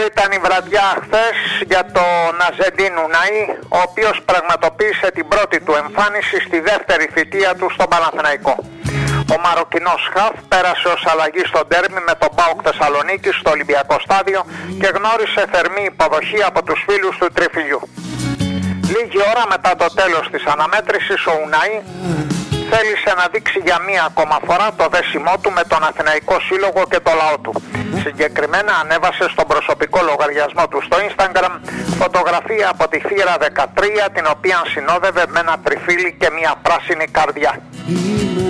Ήταν η βραδιά χθες για τον Αζεντίν Ουνάη, ο οποίος πραγματοποίησε την πρώτη του εμφάνιση στη δεύτερη θητεία του στον Παναθηναϊκό. Ο Μαροκινός χαφ πέρασε ως αλλαγή στο ντέρμι με τον ΠΑΟΚ Θεσσαλονίκη στο Ολυμπιακό Στάδιο και γνώρισε θερμή υποδοχή από τους φίλους του Τριφυλιού. Λίγη ώρα μετά το τέλος της αναμέτρησης, ο Ουνάη θέλησε να δείξει για μία ακόμα φορά το δέσιμό του με τον Αθηναϊκό Σύλλογο και το λαό του. Συγκεκριμένα ανέβασε στον προσωπικό λογαριασμό του στο Instagram φωτογραφία από τη θύρα 13, την οποία συνόδευε με ένα τριφύλι και μία πράσινη καρδιά.